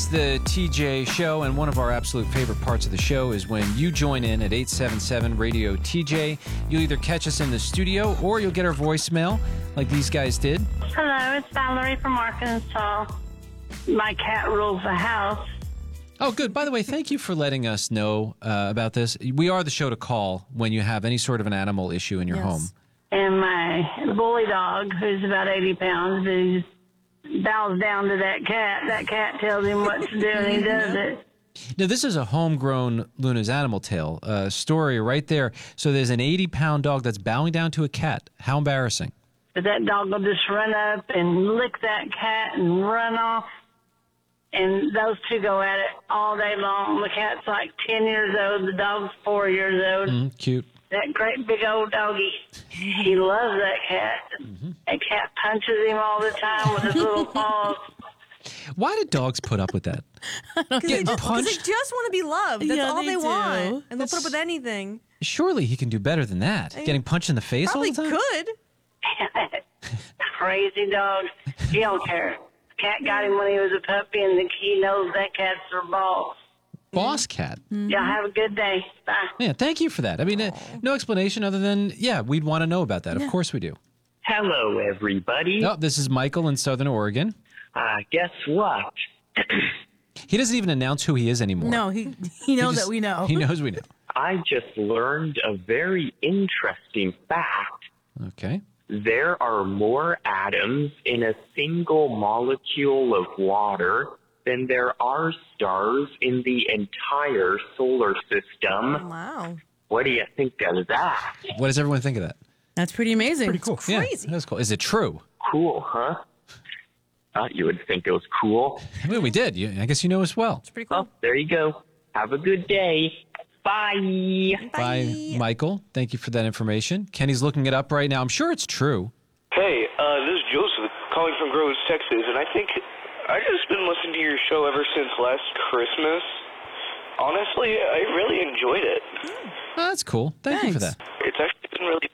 the TJ Show, and one of our absolute favorite parts of the show is when you join in at 877-RADIO-TJ. You'll either catch us in the studio or you'll get our voicemail like these guys did. Hello, it's Valerie from Arkansas. My cat rules the house. Oh, good. By the way, thank you for letting us know about this. We are the show to call when you have any sort of an animal issue in your home. And my bully dog, who's about 80 pounds, he bows down to that cat. That cat tells him what to do, and he does it. Now, this is a homegrown Luna's Animal Tale story right there. So there's an 80-pound dog that's bowing down to a cat. How embarrassing. But that dog will just run up and lick that cat and run off. And those two go at it all day long. The cat's like 10 years old. The dog's 4 years old. Cute. That great big old doggy. He loves that cat. That cat punches him all the time with his little paws. Why do dogs put up with that? Because they just want to be loved. That's all they want. And they'll put up with anything. Surely he can do better than that. Getting punched in the face all the time? Probably could. Crazy dog. He don't care. Cat got him when he was a puppy, and he knows that cat's their boss. Boss cat. Y'all have a good day. Bye. Yeah, thank you for that. I mean, no explanation other than, we'd want to know about that. Of course we do. Hello, everybody. Oh, this is Michael in Southern Oregon. Guess what? He doesn't even announce who he is anymore. No, he knows that we know. He knows we know. I just learned a very interesting fact. Okay. There are more atoms in a single molecule of water than there are stars in the entire solar system. Wow. What do you think of that? What does everyone think of that? That's pretty amazing. Pretty cool. It's crazy. Yeah, that's cool. Is it true? Cool, huh? Thought you would think it was cool. I mean, we did. I guess you know as well. It's pretty cool. Well, there you go. Have a good day. Bye. Bye, Michael. Thank you for that information. Kenny's looking it up right now. I'm sure it's true. Hey, this is Joseph calling from Groves, Texas, and I think I've just been listening to your show ever since last Christmas. Honestly, I really enjoyed it. Oh, that's cool. Thank you for that. It's actually been really...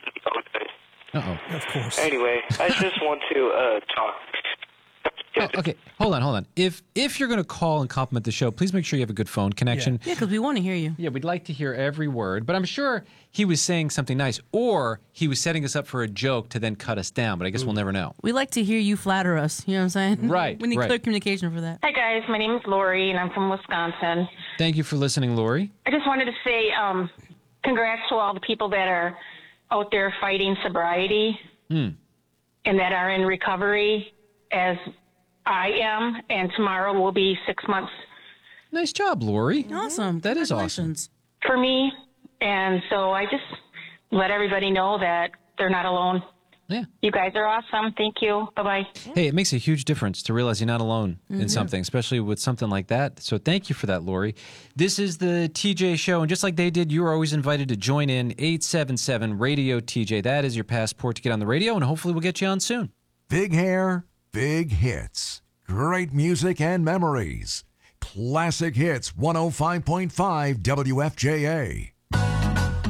Uh-oh. Of course. Anyway, I just want to talk. Okay, hold on. If you're going to call and compliment the show, please make sure you have a good phone connection. Yeah, because we want to hear you. Yeah, we'd like to hear every word, but I'm sure he was saying something nice, or he was setting us up for a joke to then cut us down, but I guess we'll never know. We like to hear you flatter us. You know what I'm saying? Right, We need right. clear communication for that. Hi, guys. My name is Lori, and I'm from Wisconsin. Thank you for listening, Lori. I just wanted to say congrats to all the people that are out there fighting sobriety and that are in recovery, as I am, and tomorrow will be 6 months Nice job, Lori. Awesome. That is awesome. Congratulations. for me. And so I just let everybody know that they're not alone. Yeah. You guys are awesome. Thank you. Bye-bye. Hey, it makes a huge difference to realize you're not alone in something, especially with something like that. So thank you for that, Lori. This is the TJ Show, and just like they did, you are always invited to join in 877-RADIO-TJ. That is your passport to get on the radio, and hopefully we'll get you on soon. Big hair, big hits. Great music and memories. Classic Hits 105.5 WFJA.